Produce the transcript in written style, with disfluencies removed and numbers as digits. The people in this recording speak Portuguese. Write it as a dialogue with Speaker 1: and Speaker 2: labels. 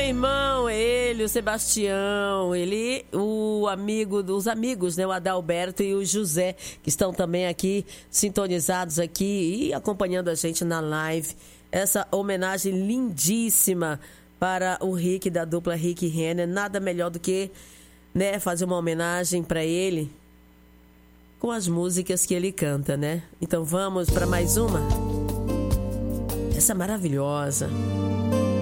Speaker 1: irmão, ele, o Sebastião, ele, o amigo dos amigos, né? O Adalberto e o José, que estão também aqui, sintonizados aqui e acompanhando a gente na live. Essa homenagem lindíssima para o Rick, da dupla Rick e Renner. Nada melhor do que, né, fazer uma homenagem para ele com as músicas que ele canta, né? Então vamos para mais uma? Essa é maravilhosa.